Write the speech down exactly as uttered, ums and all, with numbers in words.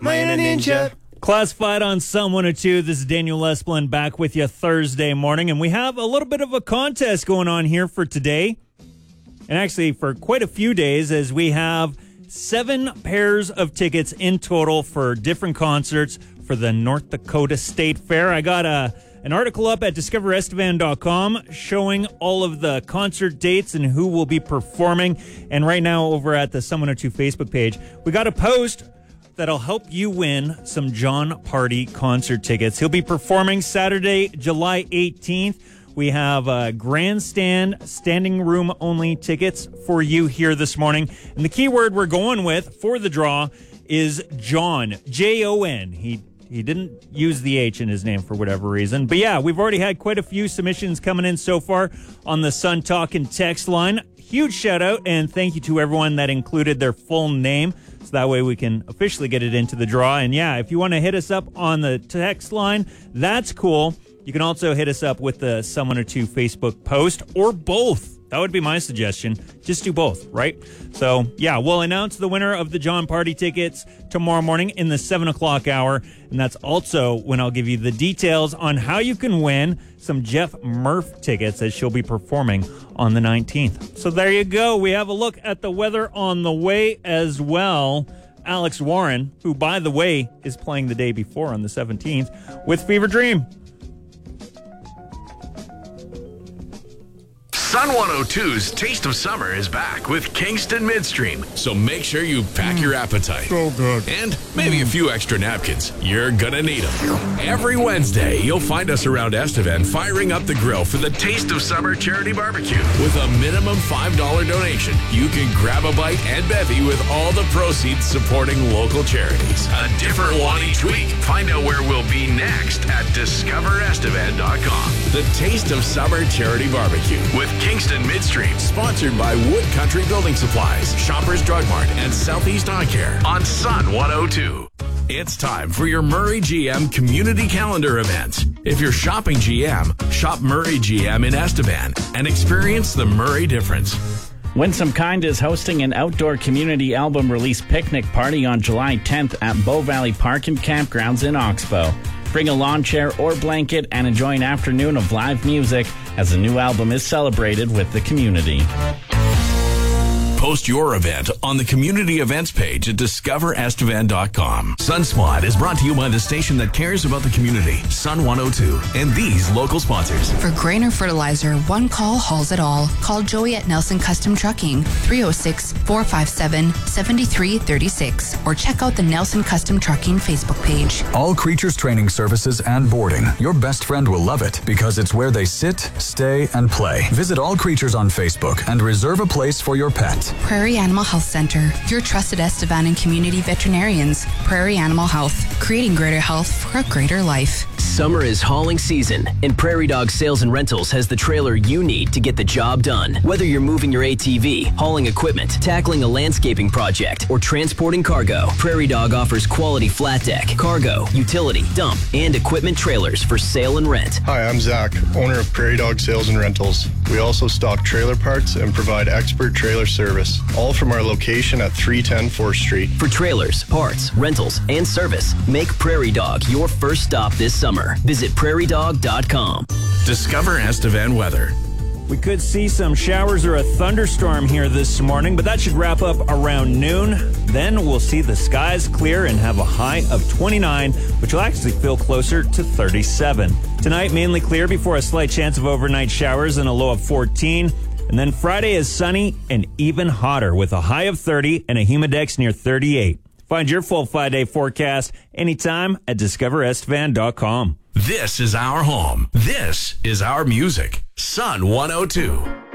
Am I in a ninja? Classified on Sun one oh two. This is Daniel Esplin back with you Thursday morning, and we have a little bit of a contest going on here for today, and actually for quite a few days, as we have seven pairs of tickets in total for different concerts for the North Dakota State Fair. I got a an article up at discover estevan dot com showing all of the concert dates and who will be performing, and right now over at the Sun one oh two Facebook page, we got a post that'll help you win some Jon Pardi concert tickets. He'll be performing Saturday, July eighteenth. We have uh, grandstand, standing room only tickets for you here this morning. And the keyword we're going with for the draw is Jon, J O N. He he didn't use the H in his name for whatever reason. But yeah, we've already had quite a few submissions coming in so far on the Sun Talkin' text line. Huge shout out and thank you to everyone that included their full name, so that way we can officially get it into the draw. And yeah, if you want to hit us up on the text line, that's cool. You can also hit us up with the Sun one oh two Facebook post, or both. That would be my suggestion. Just do both, right? So yeah, we'll announce the winner of the Jon Pardi tickets tomorrow morning in the seven o'clock hour. And that's also when I'll give you the details on how you can win some Jeff Murph tickets as she'll be performing on the nineteenth. So there you go. We have a look at the weather on the way as well. Alex Warren, who, by the way, is playing the day before on the seventeenth with Fever Dream. Sun one oh two's Taste of Summer is back with Kingston Midstream. So make sure you pack mm. your appetite. So good. And maybe mm. a few extra napkins. You're gonna need them. Every Wednesday, you'll find us around Estevan firing up the grill for the Taste of Summer charity barbecue. With a minimum five dollars donation, you can grab a bite and bevy with all the proceeds supporting local charities. A different one each week. Find out where we'll be next at discover estevan dot com. The Taste of Summer charity barbecue with Kingston Midstream, sponsored by Wood Country Building Supplies, Shoppers Drug Mart, and Southeast Eye Care on Sun one oh two. It's time for your Murray G M community calendar events. If you're shopping G M, shop Murray G M in Estevan and experience the Murray difference. Winsome Kind is hosting an outdoor community album release picnic party on July tenth at Bow Valley Park and Campgrounds in Oxbow. Bring a lawn chair or blanket and enjoy an afternoon of live music as the new album is celebrated with the community. Post your event on the community events page at discover estevan dot com. Sunspot is brought to you by the station that cares about the community, Sun one oh two, and these local sponsors. For grain or fertilizer, one call hauls it all. Call Joey at Nelson Custom Trucking, three oh six, four five seven, seven three three six, or check out the Nelson Custom Trucking Facebook page. All Creatures Training Services and Boarding. Your best friend will love it because it's where they sit, stay, and play. Visit All Creatures on Facebook and reserve a place for your pet. Prairie Animal Health Center, your trusted Estevan and community veterinarians. Prairie Animal Health, creating greater health for a greater life. Summer is hauling season, and Prairie Dog Sales and Rentals has the trailer you need to get the job done. Whether you're moving your A T V, hauling equipment, tackling a landscaping project, or transporting cargo, Prairie Dog offers quality flat deck, cargo, utility, dump, and equipment trailers for sale and rent. Hi, I'm Zach, owner of Prairie Dog Sales and Rentals. We also stock trailer parts and provide expert trailer service, all from our location at three ten fourth Street. For trailers, parts, rentals, and service, make Prairie Dog your first stop this summer. Visit prairie dog dot com. Discover Estevan weather. We could see some showers or a thunderstorm here this morning, but that should wrap up around noon. Then we'll see the skies clear and have a high of twenty-nine, which will actually feel closer to thirty-seven. Tonight, mainly clear before a slight chance of overnight showers and a low of fourteen. And then Friday is sunny and even hotter with a high of thirty and a humidex near thirty-eight. Find your full five-day forecast anytime at discover estevan dot com. This is our home. This is our music. Sun one oh two.